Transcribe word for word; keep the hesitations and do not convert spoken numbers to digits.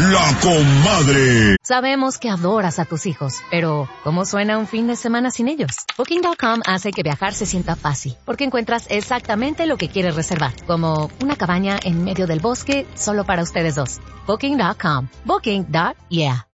La Comadre. Sabemos que adoras a tus hijos, pero ¿cómo suena un fin de semana sin ellos? Booking punto com hace que viajar se sienta fácil, porque encuentras exactamente lo que quieres reservar, como una cabaña en medio del bosque solo para ustedes dos. Booking punto com. Booking. Yeah.